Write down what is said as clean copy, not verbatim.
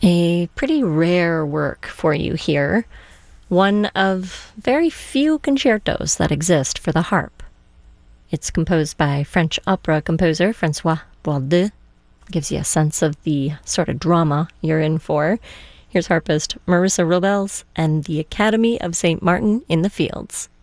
A pretty rare work for you here, one of very few concertos that exist for the harp. It's composed by French opera composer Francois Boisdeu. Gives you a sense of the sort of drama you're in for. Here's harpist Marissa Robles and the Academy of St. Martin in the Fields.